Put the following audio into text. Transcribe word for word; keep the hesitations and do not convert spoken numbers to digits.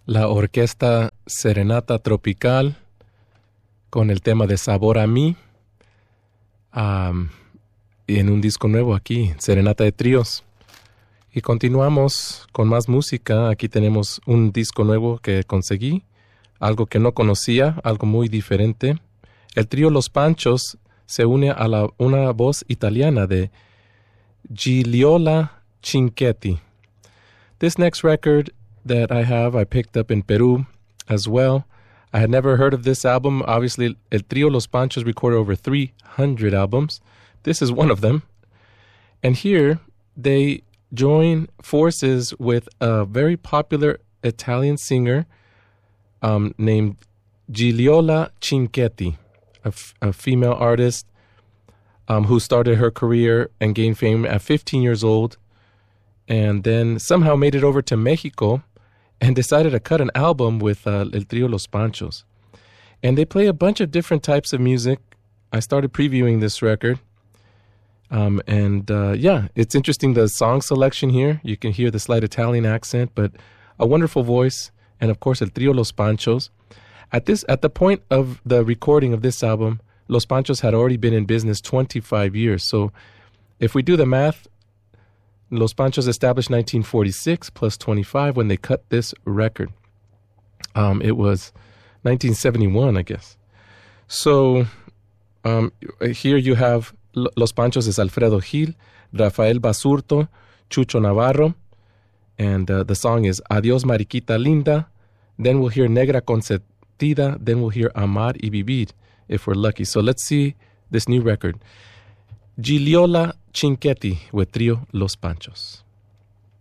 la orquesta Serenata Tropical con el tema de Sabor a mí, um, y en un disco nuevo aquí, Serenata de Tríos. Y continuamos con más música. Aquí tenemos un disco nuevo que conseguí, algo que no conocía, algo muy diferente. El trío Los Panchos se une a la, una voz italiana de Gigliola Cinquetti. This next record that I have, I picked up in Peru as well. I had never heard of this album. Obviously, El Trío Los Panchos recorded over three hundred albums. This is one of them. And here, they join forces with a very popular Italian singer um, named Gigliola Cinquetti, a, f- a female artist um, who started her career and gained fame at fifteen years old, and then somehow made it over to Mexico and decided to cut an album with uh, El Trío Los Panchos. And they play a bunch of different types of music. I started previewing this record. Um, and uh, yeah, it's interesting, the song selection here. You can hear the slight Italian accent, but a wonderful voice. And of course, El Trío Los Panchos. At this, at the point of the recording of this album, Los Panchos had already been in business twenty-five years. So if we do the math, Los Panchos established nineteen forty-six plus twenty-five when they cut this record. Um, it was nineteen seventy-one, I guess. So um, here you have Los Panchos is Alfredo Gil, Rafael Basurto, Chucho Navarro, and uh, the song is Adiós Mariquita Linda. Then we'll hear Negra Consentida. Then we'll hear Amar y Vivir, if we're lucky. So let's see this new record. Gigliola Cinquetti with Trío Los Panchos.